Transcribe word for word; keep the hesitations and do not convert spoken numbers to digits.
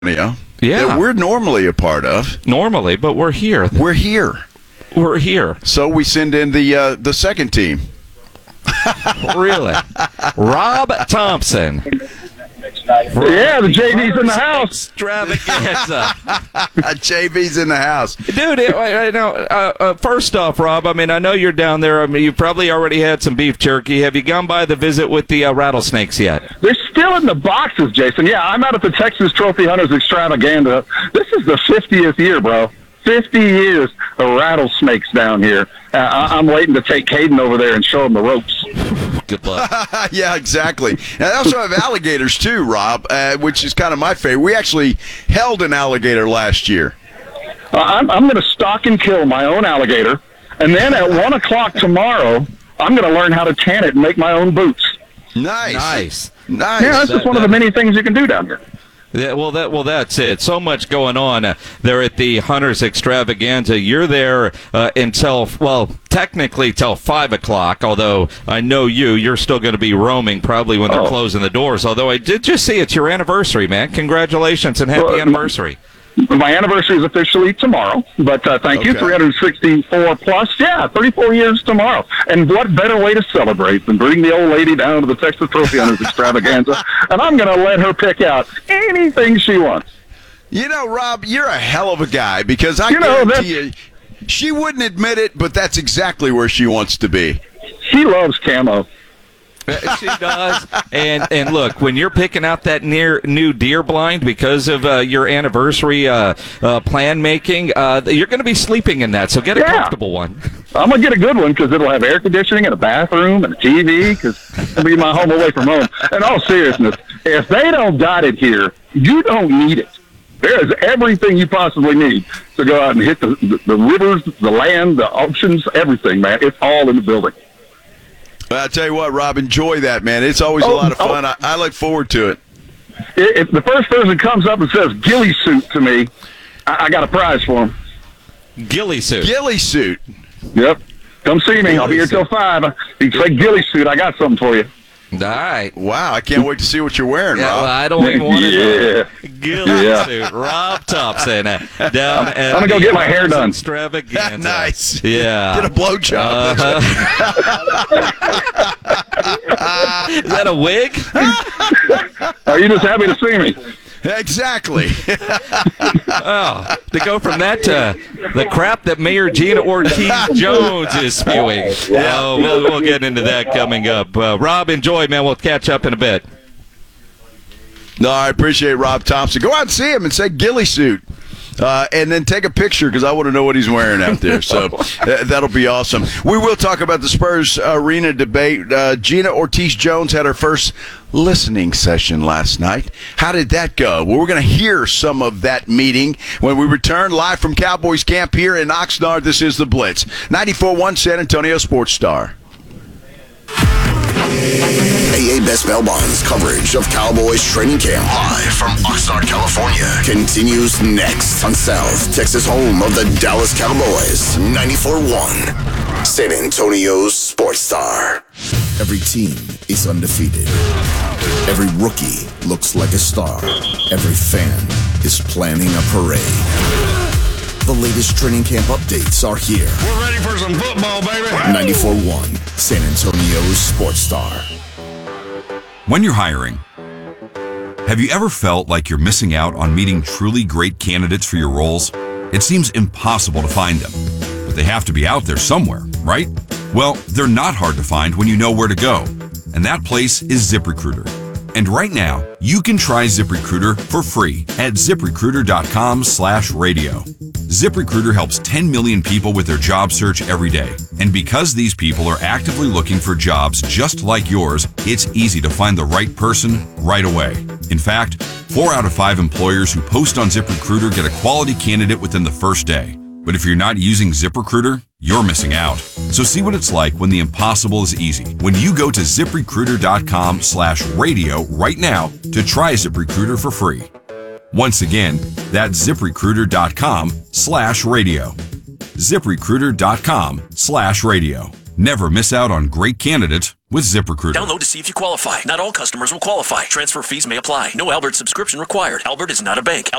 Yeah. that we're normally a part of. Normally, but we're here. We're here. We're here. So we send in the uh, the second team. Really? Rob Thompson. Yeah, the J V's in the house. Extravaganza. J V's in the house. Dude, it, I, I know, uh, uh, first off, Rob, I mean, I know you're down there. I mean, you probably already had some beef jerky. Have you gone by the visit with the uh, rattlesnakes yet? They're still in the boxes, Jason. Yeah, I'm out at the Texas Trophy Hunters Extravaganza. This is the fiftieth year, bro. fifty years of rattlesnakes down here. Uh, I- I'm waiting to take Caden over there and show him the ropes. Good luck. Yeah, exactly. And I also have alligators too, Rob, uh, which is kind of my favorite. We actually held an alligator last year. Uh, I'm, I'm going to stalk and kill my own alligator, and then at one o'clock tomorrow, I'm going to learn how to tan it and make my own boots. Nice. Nice. Nice. Yeah, that's That- just one of the many things you can do down here. Yeah, well, that well, that's it. So much going on uh, there at the Hunters Extravaganza. You're there uh, until, well, technically till five o'clock. Although I know you, you're still going to be roaming probably when they're Oh. closing the doors. Although I did just see it's your anniversary, man. Congratulations and happy Well, anniversary. My anniversary is officially tomorrow, but uh, thank you, Okay. three hundred sixty-four plus. Yeah, thirty-four years tomorrow. And what better way to celebrate than bring the old lady down to the Texas Trophy Hunters Extravaganza, and I'm going to let her pick out anything she wants. You know, Rob, you're a hell of a guy because I You know, guarantee you, she wouldn't admit it, but that's exactly where she wants to be. She loves camo. She does. And and look, when you're picking out that near new deer blind because of uh, your anniversary uh, uh, plan making, uh, you're going to be sleeping in that. So get a Yeah. comfortable one. I'm going to get a good one because it'll have air conditioning and a bathroom and a T V because it'll be my home away from home. In all seriousness, if they don't got it here, you don't need it. There is everything you possibly need to go out and hit the, the, the rivers, the land, the oceans, everything, man. It's all in the building. Well, I tell you what, Rob, enjoy that, man. It's always a Oh, lot of oh. fun. I, I look forward to it. If the first person comes up and says ghillie suit to me, I, I got a prize for him. Ghillie suit. Ghillie suit. Yep. Come see me. I'll be here till five. If you say ghillie suit, I got something for you. All right. Wow, I can't wait to see what you're wearing, Yeah, Rob. well, I don't even want to Yeah. know. Ghillie Yeah. suit. Rob Thompson uh, down at I'm gonna go the get my hair Hunters done. Extravaganza. Nice. Yeah. Get a blowjob. Uh-huh. Is that a wig? Are you just happy to see me? Exactly. Oh, to go from that to the crap that Mayor Gina Ortiz-Jones is spewing. Oh, we'll, we'll get into that coming up. Uh, Rob, enjoy, man. We'll catch up in a bit. No, I appreciate Rob Thompson. Go out and see him and say ghillie suit. Uh, and then take a picture because I want to know what he's wearing out there. So uh, that'll be awesome. We will talk about the Spurs arena debate. Uh, Gina Ortiz-Jones had her first listening session last night. How did that go? Well, we're going to hear some of that meeting when we return live from Cowboys camp here in Oxnard. This is The Blitz. ninety-four point one San Antonio Sports Star. A A Best Bail Bonds coverage of Cowboys training camp live from Oxnard, California continues next on South Texas, home of the Dallas Cowboys. ninety-four point one San Antonio's Sports Star. Every team is undefeated. Every rookie looks like a star. Every fan is planning a parade. The latest training camp updates are here. We're ready for some football, baby. ninety-four point one San Antonio's Sports Star. When you're hiring, have you ever felt like you're missing out on meeting truly great candidates for your roles? It seems impossible to find them, but they have to be out there somewhere, right? Well, they're not hard to find when you know where to go, and that place is ZipRecruiter. And right now, you can try ZipRecruiter for free at ZipRecruiter.com slash radio. ZipRecruiter helps ten million people with their job search every day. And because these people are actively looking for jobs just like yours, it's easy to find the right person right away. In fact, four out of five employers who post on ZipRecruiter get a quality candidate within the first day. But if you're not using ZipRecruiter, you're missing out. So see what it's like when the impossible is easy. When you go to ZipRecruiter.com slash radio right now to try ZipRecruiter for free. Once again, that's ZipRecruiter.com slash radio. ZipRecruiter.com slash radio. Never miss out on great candidates with ZipRecruiter. Download to see if you qualify. Not all customers will qualify. Transfer fees may apply. No Albert subscription required. Albert is not a bank.